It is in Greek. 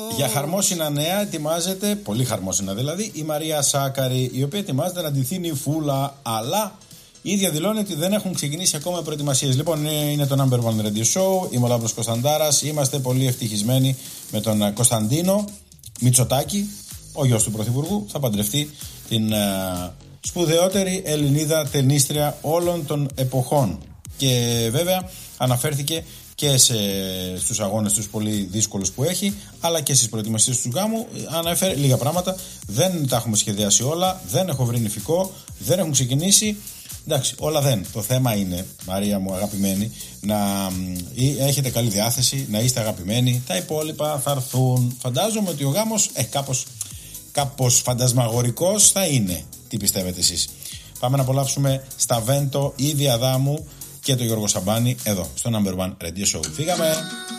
Για χαρμόσυνα νέα ετοιμάζεται, πολύ χαρμόσυνα δηλαδή, η Μαρία Σάκαρη, η οποία ετοιμάζεται να ντυθεί νυφούλα, αλλά η ίδια δηλώνει ότι δεν έχουν ξεκινήσει ακόμα προετοιμασίες. Λοιπόν, είναι το Number One Radio Show, είμαι ο Λάμπρος Κωνσταντάρας, είμαστε πολύ ευτυχισμένοι με τον Κωνσταντίνο Μητσοτάκη, ο γιος του Πρωθυπουργού, θα παντρευτεί την σπουδαιότερη Ελληνίδα ταινίστρια όλων των εποχών. Και βέβαια αναφέρθηκε και στους αγώνες τους πολύ δύσκολους που έχει, αλλά και στις προετοιμασίες του γάμου. Αναφέρει λίγα πράγματα, δεν τα έχουμε σχεδιάσει όλα, δεν έχω βρει νηφικό, δεν έχουν ξεκινήσει. Εντάξει, όλα δεν. Το θέμα είναι, Μαρία μου αγαπημένη, να έχετε καλή διάθεση, να είστε αγαπημένοι. Τα υπόλοιπα θα έρθουν. Φαντάζομαι ότι ο γάμος κάπως φαντασμαγορικός θα είναι. Τι πιστεύετε εσείς? Πάμε να απολαύσουμε στα Βέντο, Ήδη Αδάμου και τον Γιώργο Σαμπάνη εδώ στο Number One Radio Show. Φύγαμε!